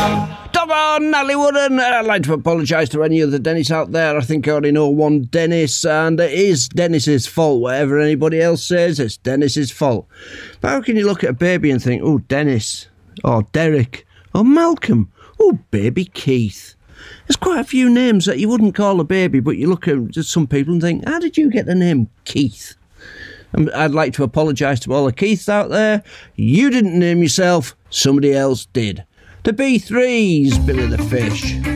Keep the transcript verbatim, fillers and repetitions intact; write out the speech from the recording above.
Come on, Nollywood, and I'd like to apologise to any other Dennis out there. I think I already know one Dennis, and it is Dennis's fault. Whatever anybody else says, it's Dennis's fault. But how can you look at a baby and think, oh, Dennis, or Derek, or Malcolm, oh, baby Keith? There's quite a few names that you wouldn't call a baby, but you look at some people and think, how did you get the name Keith? And I'd like to apologise to all the Keiths out there. You didn't name yourself, somebody else did. The B threes, Billy the Fish.